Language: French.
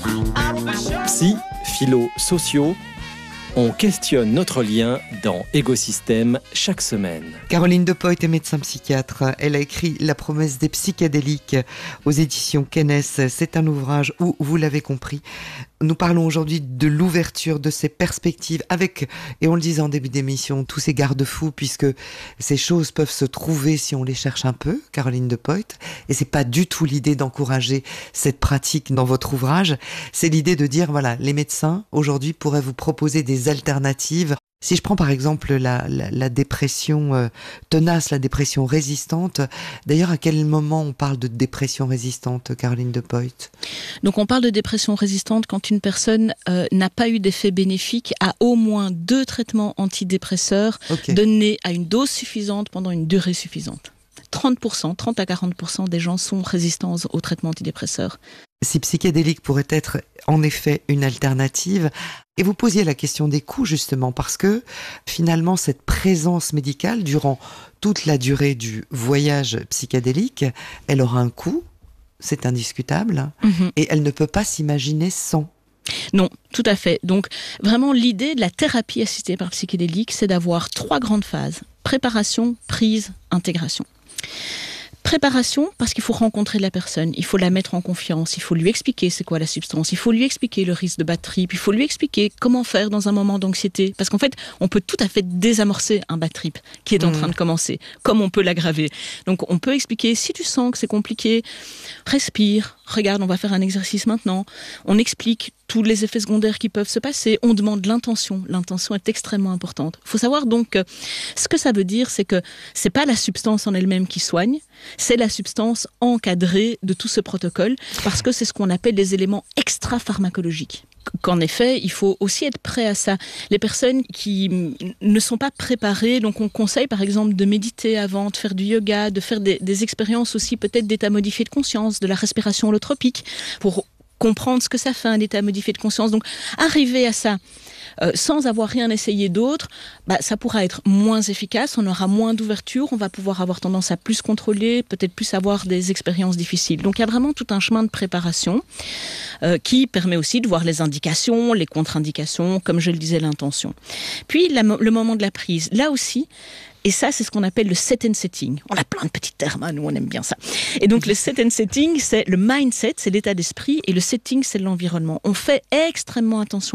Psy, philo, sociaux, on questionne notre lien dans Égosystème chaque semaine. Caroline Depoit est médecin psychiatre. Elle a écrit La promesse des psychédéliques aux éditions Kennes. C'est un ouvrage où, vous l'avez compris, nous parlons aujourd'hui de l'ouverture de ces perspectives avec, et on le disait en début d'émission, tous ces garde-fous, puisque ces choses peuvent se trouver si on les cherche un peu, Caroline Depoit. Et c'est pas du tout l'idée d'encourager cette pratique dans votre ouvrage. C'est l'idée de dire, voilà, les médecins aujourd'hui pourraient vous proposer des alternatives. Si je prends par exemple la dépression tenace, la dépression résistante, d'ailleurs à quel moment on parle de dépression résistante, Caroline Depoit ? Donc on parle de dépression résistante quand une personne n'a pas eu d'effet bénéfique à au moins 2 traitements antidépresseurs donnés à une dose suffisante pendant une durée suffisante. 30 à 40% des gens sont résistants aux traitements antidépresseurs. Si psychédélique pourrait être en effet une alternative, et vous posiez la question des coûts justement, parce que finalement cette présence médicale durant toute la durée du voyage psychédélique, elle aura un coût, c'est indiscutable, et elle ne peut pas s'imaginer sans. Non, tout à fait. Donc vraiment l'idée de la thérapie assistée par psychédélique, c'est d'avoir 3 grandes phases. Préparation, prise, intégration. Préparation, parce qu'il faut rencontrer la personne, il faut la mettre en confiance, il faut lui expliquer c'est quoi la substance, il faut lui expliquer le risque de bad trip, il faut lui expliquer comment faire dans un moment d'anxiété. Parce qu'en fait, on peut tout à fait désamorcer un bad trip qui est en train de commencer, comme on peut l'aggraver. Donc on peut expliquer, si tu sens que c'est compliqué, respire, regarde, on va faire un exercice maintenant, on explique tous les effets secondaires qui peuvent se passer, on demande l'intention. L'intention est extrêmement importante. Il faut savoir donc que ce que ça veut dire, c'est que c'est pas la substance en elle-même qui soigne, c'est la substance encadrée de tout ce protocole, parce que c'est ce qu'on appelle les éléments extra-pharmacologiques. Qu'en effet, il faut aussi être prêt à ça. Les personnes qui ne sont pas préparées, donc on conseille par exemple de méditer avant, de faire du yoga, de faire des expériences aussi peut-être d'état modifié de conscience, de la respiration holotropique, pour comprendre ce que ça fait un état modifié de conscience. Donc arriver à ça sans avoir rien essayé d'autre, ça pourra être moins efficace, on aura moins d'ouverture, on va pouvoir avoir tendance à plus contrôler, peut-être plus avoir des expériences difficiles. Donc il y a vraiment tout un chemin de préparation qui permet aussi de voir les indications, les contre-indications, comme je le disais, l'intention. Puis le moment de la prise, là aussi, et ça, c'est ce qu'on appelle le set and setting. On a plein de petits termes, nous on aime bien ça. Et donc le set and setting, c'est le mindset, c'est l'état d'esprit, et le setting, c'est l'environnement. On fait extrêmement attention